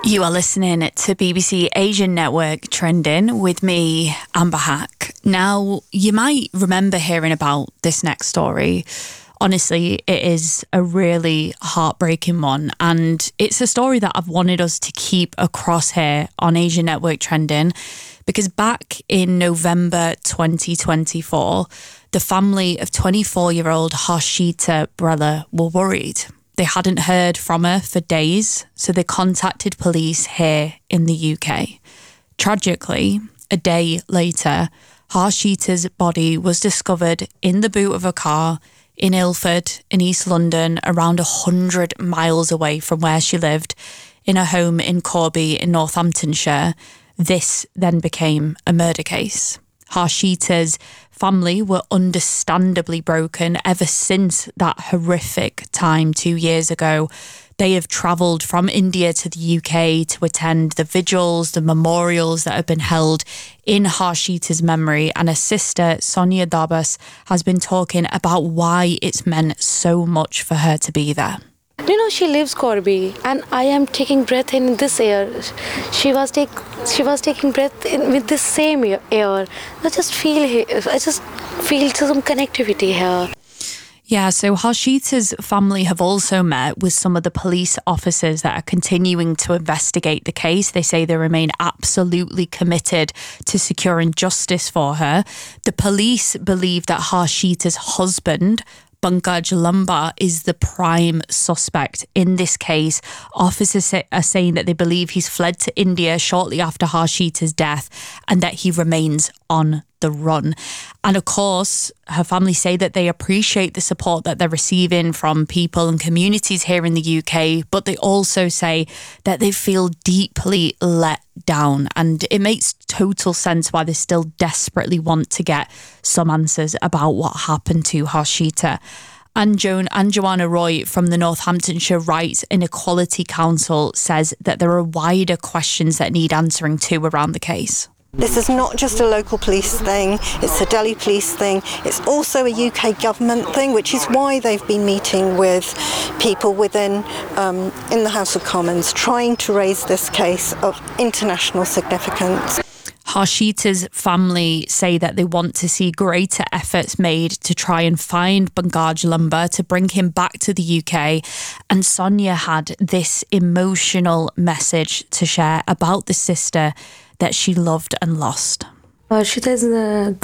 You are listening to BBC Asian Network Trending with me, Amber Hack. Now, you might remember hearing about this next story. Honestly, it is a really heartbreaking one, and it's a story that I've wanted us to keep across here on Asian Network Trending, because back in November 2024, the family of 24-year-old Harshita Brella were worried. They hadn't heard from her for days, so they contacted police here in the UK. Tragically, a day later, Harshita's body was discovered in the boot of a car in Ilford, in East London, around 100 miles away from where she lived, in a home in Corby in Northamptonshire. This then became a murder case. Harshita's family were understandably broken ever since that horrific time 2 years ago. They have travelled from India to the UK to attend the vigils, the memorials that have been held in Harshita's memory, and her sister, Sonia Dabas, has been talking about why it's meant so much for her to be there. You know, she lives Corby, and I am taking breath in this air. She was taking breath in with this same air. I just feel some connectivity here. Yeah, so Harshita's family have also met with some of the police officers that are continuing to investigate the case. They say they remain absolutely committed to securing justice for her. The police believe that Harshita's husband, Pankaj Lambar, is the prime suspect in this case. Officers are saying that they believe he's fled to India shortly after Harshita's death and that he remains on the run. And of course, her family say that they appreciate the support that they're receiving from people and communities here in the UK, but they also say that they feel deeply let down. And it makes total sense why they still desperately want to get some answers about what happened to Harshita. And Joanna Roy from the Northamptonshire Rights and Equality Council says that there are wider questions that need answering too around the case. This is not just a local police thing, it's a Delhi police thing, it's also a UK government thing, which is why they've been meeting with people within in the House of Commons, trying to raise this case of international significance. Harshita's family say that they want to see greater efforts made to try and find Pankaj Lambar, to bring him back to the UK. And Sonia had this emotional message to share about the sister that she loved and lost. Harshita is